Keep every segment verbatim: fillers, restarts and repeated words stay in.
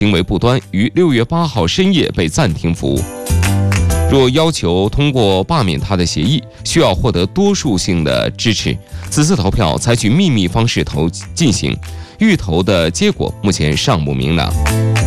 行为不端于六月八号深夜被暂停服务。若要求通过罢免他的协议，需要获得多数性的支持。此次投票采取秘密方式投进行，预投的结果目前尚不明朗。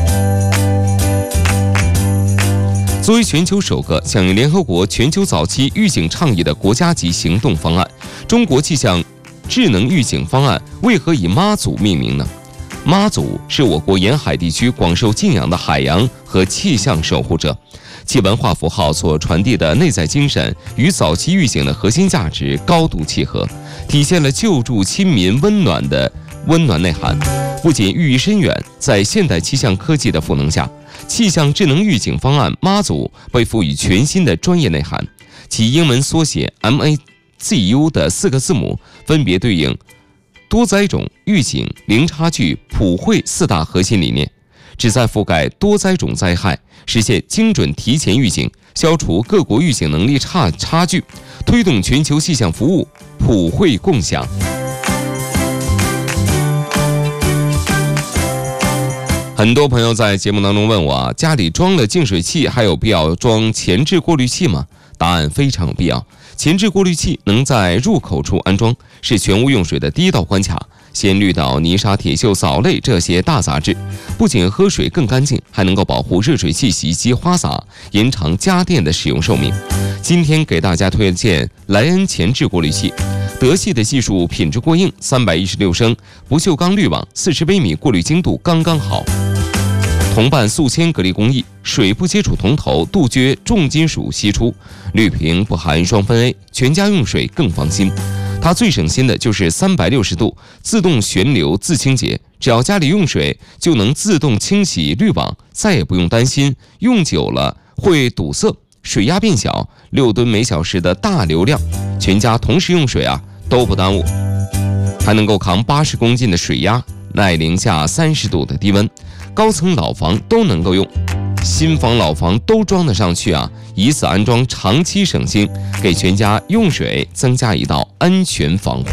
作为全球首个响应联合国全球早期预警倡议的国家级行动方案，中国气象智能预警方案为何以妈祖命名呢？妈祖是我国沿海地区广受敬仰的海洋和气象守护者，其文化符号所传递的内在精神与早期预警的核心价值高度契合，体现了救助亲民温暖的温暖内涵，不仅寓意深远，在现代气象科技的赋能下，气象智能预警方案妈祖被赋予全新的专业内涵。其英文缩写 M A Z U 的四个字母分别对应多灾种预警、零差距、普惠四大核心理念，旨在覆盖多灾种灾害，实现精准提前预警，消除各国预警能力差差距，推动全球气象服务普惠共享。很多朋友在节目当中问我啊，家里装了净水器，还有必要装前置过滤器吗？答案非常有必要。前置过滤器能在入口处安装，是全屋用水的第一道关卡，先滤倒泥沙、铁锈、藻类这些大杂质，不仅喝水更干净，还能够保护热水器、洗衣机、花洒，延长家电的使用寿命。今天给大家推荐莱恩前置过滤器，德系的技术品质过硬，三百一十六升不锈钢滤网，四十微米过滤精度刚刚好。铜半速铅隔离工艺，水不接触铜头，杜绝重金属析出。滤瓶不含双酚 A， 全家用水更放心。它最省心的就是三百六十度自动旋流自清洁，只要家里用水就能自动清洗滤网，再也不用担心用久了会堵塞，水压变小。六吨每小时的大流量，全家同时用水啊都不耽误，还能够扛八十公斤的水压，耐零下三十度的低温。高层老房都能够用，新房老房都装得上去啊！以此安装，长期省心，给全家用水增加一道安全防护。